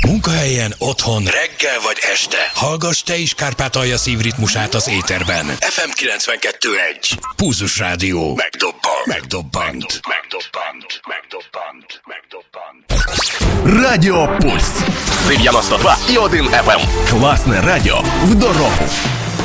Munkahelyen, otthon, reggel vagy este. Hallgass te is Kárpátalja szívritmusát az éterben. FM 92.1. Pulzus Rádió. Megdobbant. Радио Пульс. 91,1 FM. Классное радио в дорогу.